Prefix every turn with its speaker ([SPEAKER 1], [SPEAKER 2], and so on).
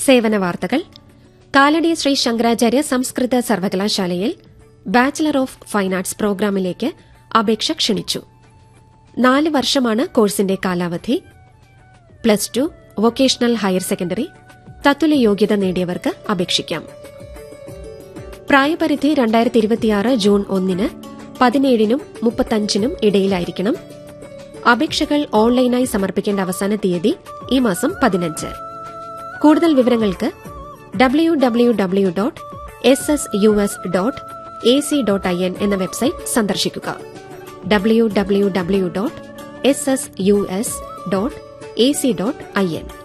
[SPEAKER 1] സേവന വാർത്തകൾ. കാലടി ശ്രീ ശങ്കരാചാര്യ സംസ്കൃത സർവകലാശാലയിൽ ബാച്ചിലർ ഓഫ് ഫൈൻ ആർട്സ് പ്രോഗ്രാമിലേക്ക് അപേക്ഷ ക്ഷണിച്ചു. 4 വർഷമാണ് കോഴ്സിന്റെ കാലാവധി. +2, വൊക്കേഷണൽ ഹയർ സെക്കൻഡറി, തത്തുല്യ യോഗ്യത നേടിയവർക്ക് അപേക്ഷിക്കാം. പ്രായപരിധി 2026 ജൂൺ 1 17നും 35നും ഇടയിലായിരിക്കണം. അപേക്ഷകൾ ഓൺലൈനായി സമർപ്പിക്കേണ്ട അവസാന തീയതി ഈ മാസം 15. കൂടുതൽ വിവരങ്ങൾക്ക് www.ssus.ac.in എന്ന വെബ്സൈറ്റ് സന്ദർശിക്കുക. www.ssus.ac.in